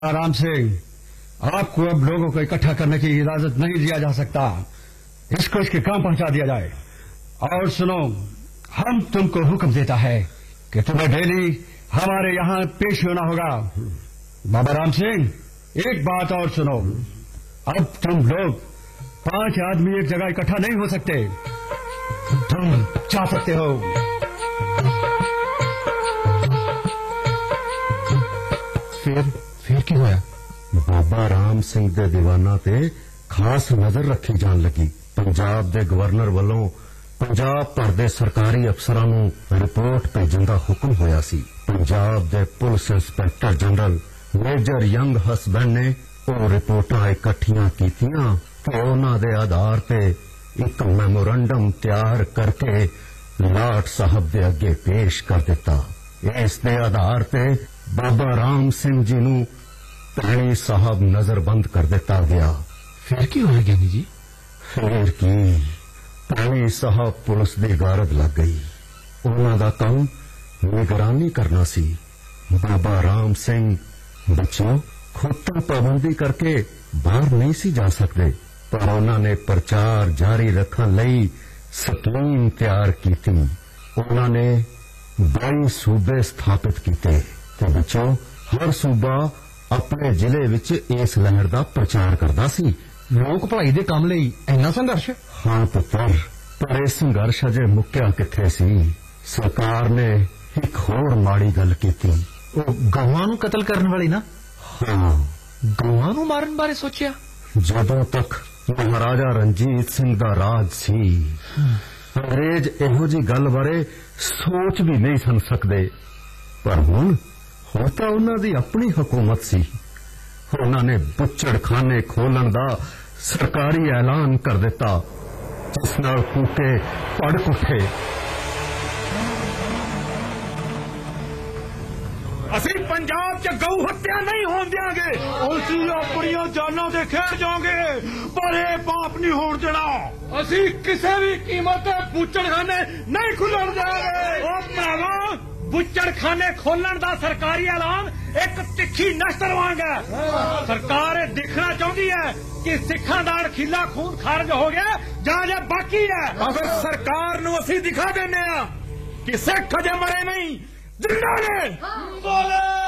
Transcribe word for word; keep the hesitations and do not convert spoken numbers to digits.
आराम सिंह, आपको अब लोगों को इकट्ठा करने की इजाजत नहीं दिया जा सकता। इसको इसके काम पहुंचा दिया जाए। और सुनो, हम तुमको हुक्म देता है कि तुम्हें डेली हमारे यहाँ पेश होना होगा। बाबा राम सिंह, एक बात और सुनो, अब तुम लोग पांच आदमी एक जगह इकट्ठा नहीं हो सकते। तुम जा सकते हो। फिर फिर की होया? बाबा राम सिंह दे दीवाना ते खास नजर रखी जान लगी। पंजाब दे गवर्नर वालों पंजाब भर दे सरकारी अफसरां नूं रिपोर्ट भेजण दा हुक्म होया सी। पंजाब दे police inspector general major young husband ने ਉਹ ਰਿਪੋਰਟਾਂ ਇਕੱਠੀਆਂ ਕੀਤੀਆਂ ਤੇ ਉਹਨਾਂ ਦੇ ਆਧਾਰ ਤੇ ਇੱਕ ਮੈਮੋਰੰਡਮ ਤਿਆਰ ਕਰਕੇ ਲਾਟ ਸਾਹਿਬ ਦੇ ਅੱਗੇ ਪੇਸ਼ ਕਰ ਦਿੱਤਾ। ਇਸ ਦੇ ਆਧਾਰ ਤੇ ਬਾਬਾ ਰਾਮ ਸਿੰਘ ਜੀ ਨੂੰ ਭੈਣੀ ਸਾਹਿਬ ਨਜ਼ਰਬੰਦ ਕਰ ਦਿੱਤਾ ਗਿਆ। ਫਿਰ ਕੀ ਹੋਇਆ ਗਿਆਨੀ ਜੀ? ਫਿਰ ਕੀ, ਭੈਣੀ ਸਾਹਿਬ ਪੁਲਿਸ ਦੀ ਗਾਰਦ ਲੱਗ ਗਈ। ਉਹਨਾਂ ਦਾ ਕੰਮ ਨਿਗਰਾਨੀ ਕਰਨਾ ਸੀ। ਬਾਬਾ ਰਾਮ ਸਿੰਘ ਬੱਚਿਓ खुद तो पाबंदी करके बाहर नहीं सी जा सकते, पर उन्होंने प्रचार जारी रखने लई स्कीम तैयार की थी। उन्होंने बाई सूबे स्थापित किए ते बच्चों हर सूबा अपने जिले विच इस लहर दा प्रचार करदा सी। लोक भलाई दे काम लई इन्ना संघर्ष? हाँ पुत्र, पर यह संघर्ष अजे मुक्या किथे सी। सरकार ने एक होर माड़ी गल कीती। गवां नूं कतल करने वाली ना? हाँ, गवां नूं मारन बारे सोचिया? जदों तक महाराजा रणजीत सिंह दा राज सी, अंग्रेज इहो जी गल बारे सोच भी नहीं सन सकदे। पर हुण हुण तां उन्हां दी अपनी हुकूमत सी। उन्हां ने बुच्चड़खाने खोलण दा सरकारी ऐलान कर दिता, जिस नाल कूके पड़क उठे। ਅਸੀਂ ਪੰਜਾਬ 'ਚ ਗਊ ਹੱਤਿਆ ਨਹੀਂ ਹੋਣ ਦਿਆਂਗੇ। ਅਸੀਂ ਆਪਣੀਆਂ ਜਾਨਾਂ ਤੇ ਖੇਡ ਜਾਵਾਂਗੇ, ਪਰ ਇਹ ਪਾਪ ਨਹੀਂ ਹੋਣ ਦੇਣਾ। ਅਸੀਂ ਕਿਸੇ ਵੀ ਕੀਮਤ ਤੇ ਬੁੱਚੜਖਾਨੇ ਨਹੀਂ ਖੁੱਲਣ ਦੇਵਾਂਗੇ। ਉਹ ਭਰਾਵਾ, ਬੁੱਚੜਖਾਨੇ ਖੋਲਣ ਦਾ ਸਰਕਾਰੀ ਐਲਾਨ ਇੱਕ ਤਿੱਖੀ ਨਸ਼ਤਰ ਵਾਂਗ ਹੈ। ਸਰਕਾਰ ਇਹ ਦੇਖਣਾ ਚਾਹੁੰਦੀ ਹੈ ਕਿ ਸਿੱਖਾਂ ਦਾ ਅਣਖੀਲਾ ਖੂਨ ਖਾਰਜ ਹੋ ਗਿਆ ਜਾਂ ਜੇ ਬਾਕੀ ਹੈ। ਅਗਰ ਸਰਕਾਰ ਨੂੰ ਅਸੀਂ ਦਿਖਾ ਦਿੰਦੇ ਆ ਕਿ ਸਿੱਖ ਅਜੇ ਮਰੇ ਨਹੀਂ, जिंदा ने बोले